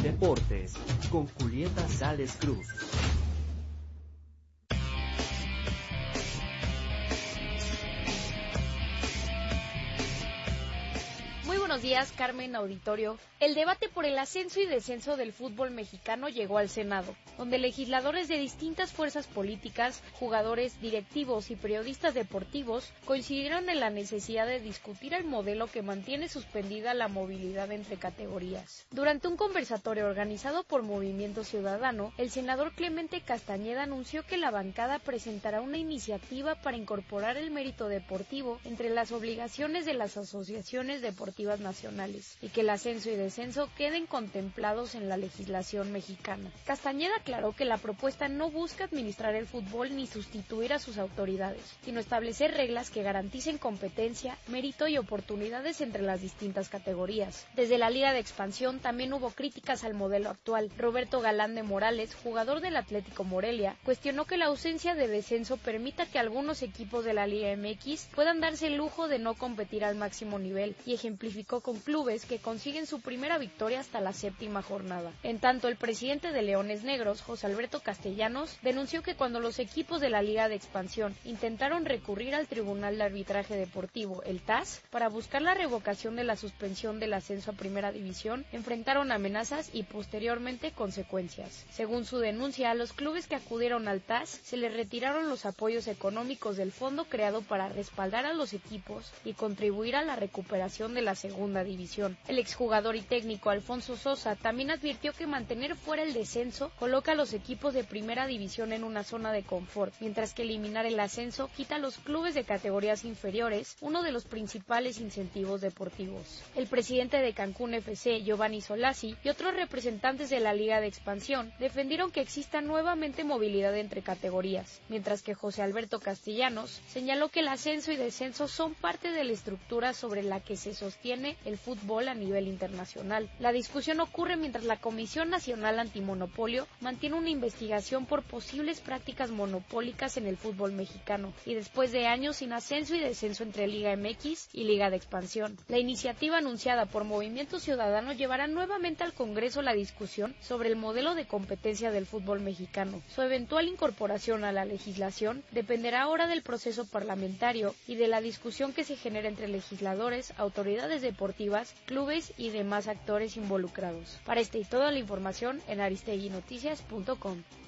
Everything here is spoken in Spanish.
Deportes con Julieta Sales Cruz. Buenos días, Carmen, auditorio. El debate por el ascenso y descenso del fútbol mexicano llegó al Senado, donde legisladores de distintas fuerzas políticas, jugadores, directivos y periodistas deportivos coincidieron en la necesidad de discutir el modelo que mantiene suspendida la movilidad entre categorías. Durante un conversatorio organizado por Movimiento Ciudadano, el senador Clemente Castañeda anunció que la bancada presentará una iniciativa para incorporar el mérito deportivo entre las obligaciones de las asociaciones deportivas nacionales y que el ascenso y descenso queden contemplados en la legislación mexicana. Castañeda aclaró que la propuesta no busca administrar el fútbol ni sustituir a sus autoridades, sino establecer reglas que garanticen competencia, mérito y oportunidades entre las distintas categorías. Desde la Liga de Expansión también hubo críticas al modelo actual. Roberto Galán de Morales, jugador del Atlético Morelia, cuestionó que la ausencia de descenso permita que algunos equipos de la Liga MX puedan darse el lujo de no competir al máximo nivel y ejemplificó con clubes que consiguen su primera victoria hasta la 7ª jornada. En tanto, el presidente de Leones Negros, José Alberto Castellanos, denunció que cuando los equipos de la Liga de Expansión intentaron recurrir al Tribunal de Arbitraje Deportivo, el TAS, para buscar la revocación de la suspensión del ascenso a Primera División, enfrentaron amenazas y posteriormente consecuencias. Según su denuncia, a los clubes que acudieron al TAS se les retiraron los apoyos económicos del fondo creado para respaldar a los equipos y contribuir a la recuperación de la Segunda División. El exjugador y técnico Alfonso Sosa también advirtió que mantener fuera el descenso coloca a los equipos de Primera División en una zona de confort, mientras que eliminar el ascenso quita a los clubes de categorías inferiores uno de los principales incentivos deportivos. El presidente de Cancún FC, Giovanni Solasi, y otros representantes de la Liga de Expansión defendieron que exista nuevamente movilidad entre categorías, mientras que José Alberto Castellanos señaló que el ascenso y descenso son parte de la estructura sobre la que se sostiene el fútbol a nivel internacional. La discusión ocurre mientras la Comisión Nacional Antimonopolio mantiene una investigación por posibles prácticas monopólicas en el fútbol mexicano y después de años sin ascenso y descenso entre Liga MX y Liga de Expansión. La iniciativa anunciada por Movimiento Ciudadano llevará nuevamente al Congreso la discusión sobre el modelo de competencia del fútbol mexicano. Su eventual incorporación a la legislación dependerá ahora del proceso parlamentario y de la discusión que se genera entre legisladores, autoridades deportivas, clubes y demás actores involucrados. Para esta y toda la información en aristeguinoticias.com.